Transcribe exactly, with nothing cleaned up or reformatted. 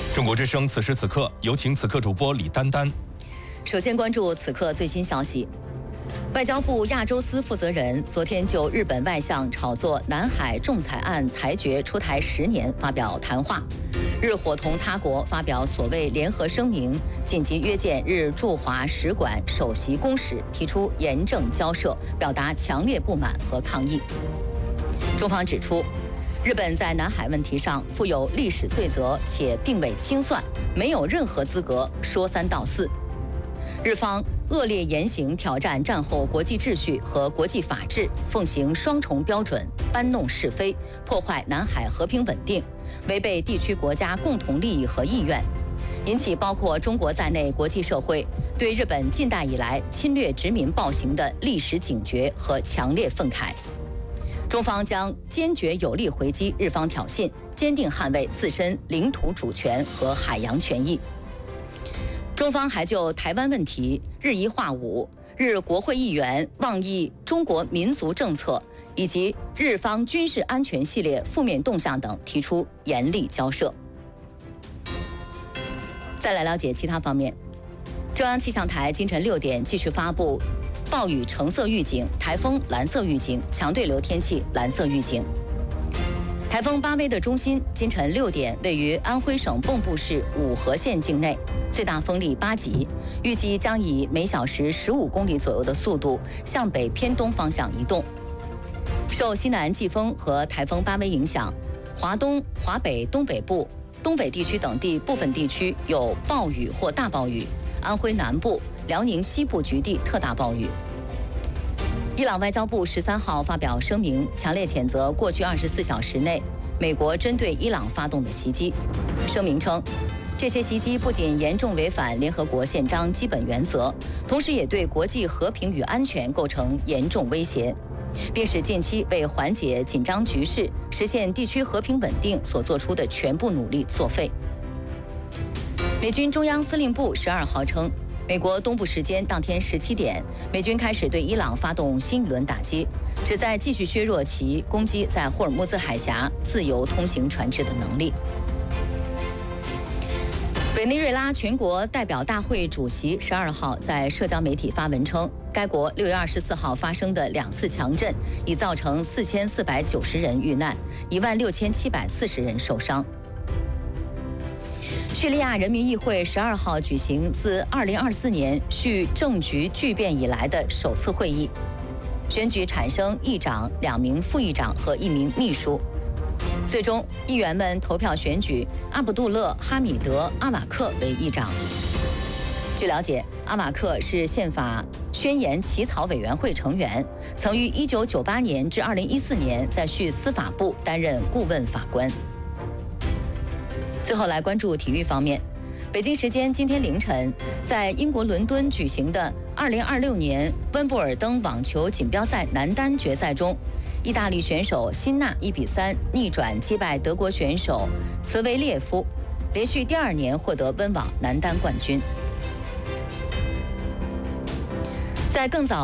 中国之声此时此刻，有请此刻主播李丹丹。 首先关注此刻最新消息。外交部亚洲司负责人昨天就日本外相炒作南海仲裁案裁决出台十年发表谈话，日伙同他国发表所谓联合声明，紧急约见日驻华使馆首席公使，提出严正交涉，表达强烈不满和抗议。中方指出，日本在南海问题上负有历史罪责，且并未清算，没有任何资格说三道四。日方恶劣言行挑战战后国际秩序和国际法治，奉行双重标准，搬弄是非，破坏南海和平稳定，违背地区国家共同利益和意愿，引起包括中国在内国际社会对日本近代以来侵略殖民暴行的历史警觉和强烈愤慨。中方将坚决有力回击日方挑衅，坚定捍卫自身领土主权和海洋权益。中方还就台湾问题、日一化五、日国会议员妄议中国民族政策以及日方军事安全系列负面动向等提出严厉交涉。再来了解其他方面，中央气象台今晨六点继续发布暴雨橙色预警、台风蓝色预警、强对流天气蓝色预警。台风巴威的中心今晨六点位于安徽省蚌埠市五河县境内，最大风力八级，预计将以每小时十五公里左右的速度向北偏东方向移动。受西南季风和台风巴威影响，华东、华北东北部、东北地区等地部分地区有暴雨或大暴雨，安徽南部、辽宁西部局地特大暴雨。伊朗外交部十三号发表声明，强烈谴责过去二十四小时内美国针对伊朗发动的袭击。声明称，这些袭击不仅严重违反联合国宪章基本原则，同时也对国际和平与安全构成严重威胁，并使近期为缓解紧张局势、实现地区和平稳定所做出的全部努力作废。美军中央司令部十二号称，美国东部时间当天十七点，美军开始对伊朗发动新一轮打击，旨在继续削弱其攻击在霍尔木兹海峡自由通行船只的能力。委内瑞拉全国代表大会主席十二号在社交媒体发文称，该国六月二十四号发生的两次强震已造成四千四百九十人遇难，一万六千七百四十人受伤。叙利亚人民议会十二号举行自二零二四年叙政局巨变以来的首次会议，选举产生议长、两名副议长和一名秘书。最终，议员们投票选举阿卜杜勒·哈米德·阿瓦克为议长。据了解，阿瓦克是宪法宣言起草委员会成员，曾于一九九八年至二零一四年在叙司法部担任顾问法官。最后来关注体育方面，北京时间今天凌晨，在英国伦敦举行的二零二六年温布尔登网球锦标赛男单决赛中，意大利选手辛纳一比三逆转击败德国选手茨维列夫，连续第二年获得温网男单冠军。在更早